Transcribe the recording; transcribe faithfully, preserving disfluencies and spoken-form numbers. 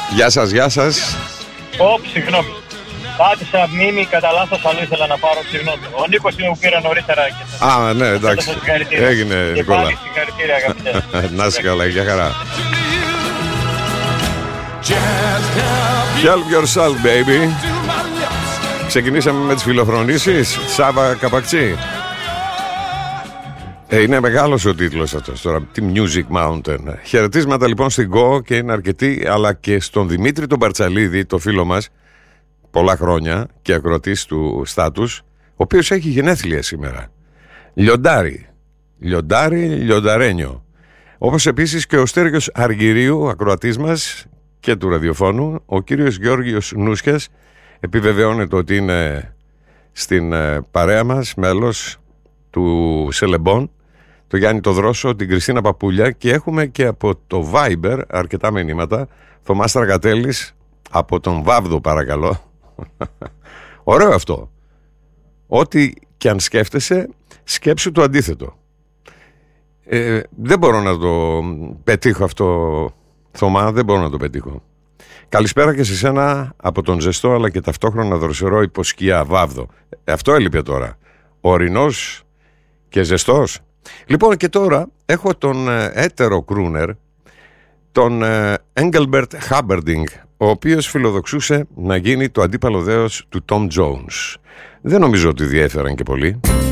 Γεια σας, γεια σας. Ωπ, συγγνώμη. Πάτησα μνήμη, κατά λάθος αλλού ήθελα να πάρω, συγγνώμη. Ο Νίκος είναι που πήρα νωρίτερα και σας... Α, ναι, εντάξει. Έγινε, Νικόλα. Και πάλι συγχαρητήρια, αγαπητέ. Να είσαι καλά, για χαρά. Help yourself, baby. Ξεκινήσαμε με τις φιλοφρονήσεις. Σάβα Καπακτσί. Ε, είναι μεγάλος ο τίτλος αυτός τώρα, τη Music Mountain. Χαιρετίσματα λοιπόν στην Go, και είναι αρκετοί, αλλά και στον Δημήτρη τον Παρτσαλίδη, το φίλο μας, πολλά χρόνια και ακροατής του Στάτους, ο οποίος έχει γενέθλια σήμερα. Λιοντάρι, Λιοντάρι, Λιονταρένιο. Όπως επίσης και ο Στέργιος Αργυρίου, ακροατής μας και του ραδιοφώνου, ο κύριος Γιώργος Νούσιας, επιβεβαιώνεται ότι είναι στην παρέα μας, μέλος του Σελεμπών, το Γιάννη το Δρόσο, την Κριστίνα Παπούλια, και έχουμε και από το Viber αρκετά μηνύματα. Θωμάς Τραγατέλης από τον Βάβδο, παρακαλώ. Ωραίο αυτό. Ό,τι και αν σκέφτεσαι, σκέψου το αντίθετο. ε, Δεν μπορώ να το πετύχω αυτό, Θωμά, δεν μπορώ να το πετύχω. Καλησπέρα και σε σένα από τον ζεστό αλλά και ταυτόχρονα δροσερό υποσκιά Βάβδο. ε, Αυτό έλειπε τώρα. Ορεινός και ζεστός. Λοιπόν, και τώρα έχω τον έτερο κρούνερ, τον Engelbert Humperdinck, ο οποίος φιλοδοξούσε να γίνει το αντίπαλο δέος του Tom Jones. Δεν νομίζω ότι διέφεραν και πολύ.